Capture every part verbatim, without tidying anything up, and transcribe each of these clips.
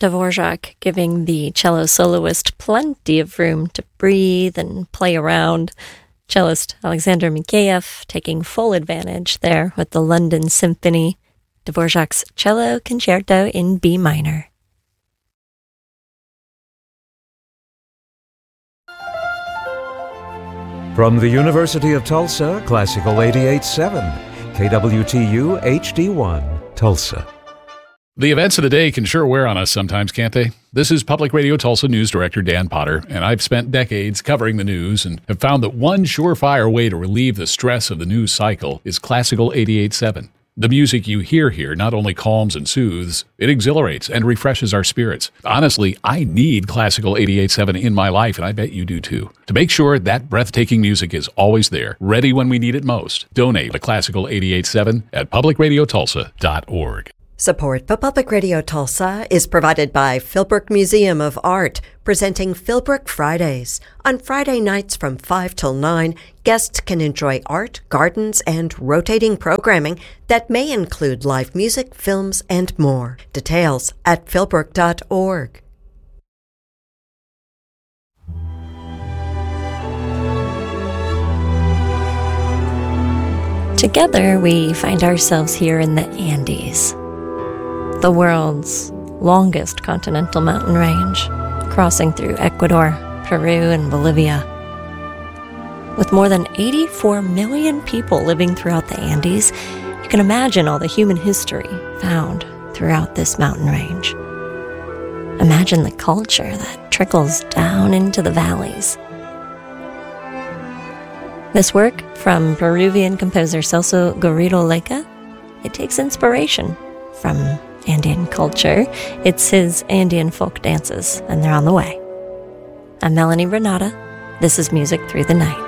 Dvorak giving the cello soloist plenty of room to breathe and play around. Cellist Alexander Mikheyev taking full advantage there with the London Symphony, Dvorak's Cello Concerto in B minor. From the University of Tulsa, Classical eighty-eight point seven, K W T U H D one, Tulsa. The events of the day can sure wear on us sometimes, can't they? This is Public Radio Tulsa News Director Dan Potter, and I've spent decades covering the news and have found that one surefire way to relieve the stress of the news cycle is Classical eighty-eight point seven. The music you hear here not only calms and soothes, it exhilarates and refreshes our spirits. Honestly, I need Classical eighty-eight point seven in my life, and I bet you do too. To make sure that breathtaking music is always there, ready when we need it most, donate to Classical eighty-eight point seven at public radio tulsa dot org. Support for Public Radio Tulsa is provided by Philbrook Museum of Art, presenting Philbrook Fridays. On Friday nights from five till nine, guests can enjoy art, gardens, and rotating programming that may include live music, films, and more. Details at philbrook dot org. Together, we find ourselves here in the Andes, the world's longest continental mountain range, crossing through Ecuador, Peru, and Bolivia. With more than eighty-four million people living throughout the Andes, you can imagine all the human history found throughout this mountain range. Imagine the culture that trickles down into the valleys. This work from Peruvian composer Celso Garrido Leca, it takes inspiration from Andean culture. It's his Andean folk dances, and they're on the way. I'm Melanie Renata. This is Music Through the Night.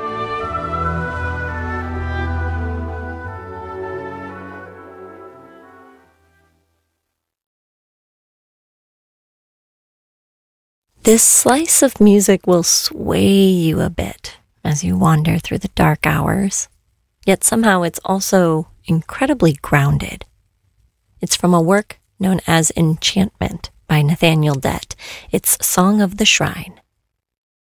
This slice of music will sway you a bit as you wander through the dark hours, yet somehow it's also incredibly grounded. It's from a work known as Enchantment by Nathaniel Dett. It's Song of the Shrine.